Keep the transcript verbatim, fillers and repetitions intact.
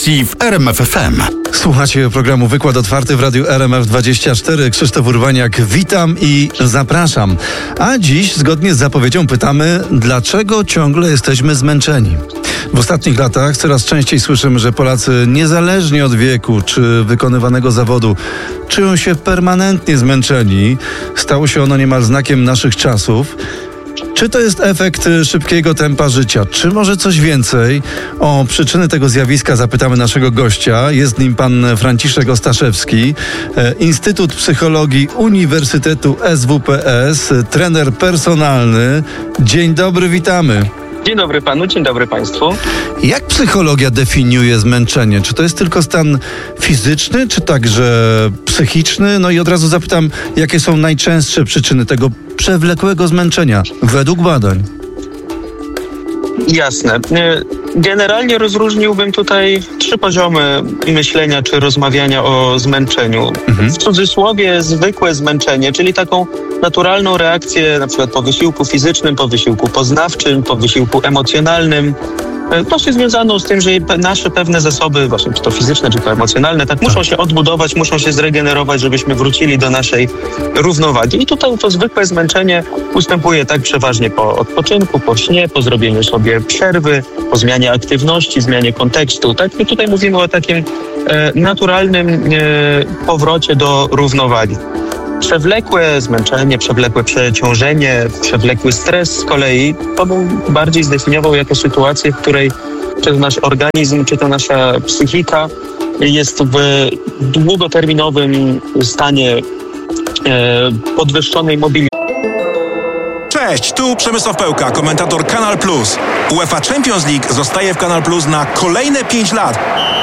relacji w R M F F M. Słuchacie programu Wykład Otwarty w Radiu R M F dwadzieścia cztery. Krzysztof Urbaniak, witam i zapraszam. A dziś, zgodnie z zapowiedzią, pytamy, dlaczego ciągle jesteśmy zmęczeni? W ostatnich latach coraz częściej słyszymy, że Polacy, niezależnie od wieku czy wykonywanego zawodu, czują się permanentnie zmęczeni. Stało się ono niemal znakiem naszych czasów. Czy to jest efekt szybkiego tempa życia? Czy może coś więcej? O przyczyny tego zjawiska zapytamy naszego gościa. Jest nim pan Franciszek Ostaszewski, Instytut Psychologii Uniwersytetu S W P S, trener personalny. Dzień dobry, witamy. Dzień dobry panu, dzień dobry państwu. Jak psychologia definiuje zmęczenie? Czy to jest tylko stan fizyczny, czy także psychiczny? No i od razu zapytam, jakie są najczęstsze przyczyny tego przewlekłego zmęczenia według badań? Jasne. Generalnie rozróżniłbym tutaj trzy poziomy myślenia czy rozmawiania o zmęczeniu. Mhm. W cudzysłowie zwykłe zmęczenie, czyli taką naturalną reakcję na przykład po wysiłku fizycznym, po wysiłku poznawczym, po wysiłku emocjonalnym. Właśnie związaną z tym, że nasze pewne zasoby, właśnie czy to fizyczne, czy to emocjonalne, tak muszą się odbudować, muszą się zregenerować, żebyśmy wrócili do naszej równowagi. I tutaj to zwykłe zmęczenie ustępuje tak przeważnie po odpoczynku, po śnie, po zrobieniu sobie przerwy, po zmianie aktywności, zmianie kontekstu. Tak? I tutaj mówimy o takim e, naturalnym e, powrocie do równowagi. Przewlekłe zmęczenie, przewlekłe przeciążenie, przewlekły stres z kolei, to bym bardziej zdefiniował jako sytuację, w której czy to nasz organizm, czy to nasza psychika jest w długoterminowym stanie e, podwyższonej mobilności. Cześć, tu Przemysław Pełka, komentator Kanal Plus. UEFA Champions League zostaje w Kanal Plus na kolejne pięć lat.